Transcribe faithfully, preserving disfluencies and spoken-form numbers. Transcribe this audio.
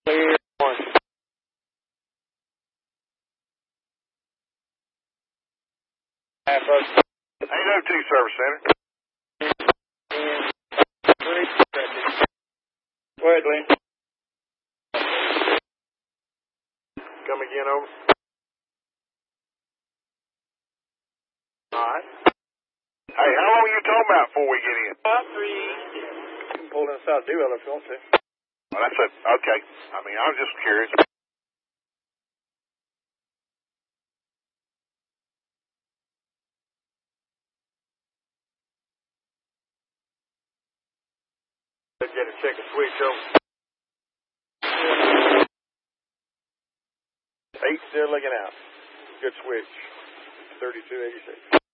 Clear one. Half up. eight oh two Service Center. Three. Go ahead, Glenn. Come again, over. Alright. Hey, how long you talking about before we get in? About three. You can pull inside Dewell if you want to. Well, that's it. Okay. I mean, I was just curious. Let's get a check a switch over. Eight still looking out. Good switch. thirty-two eighty-six.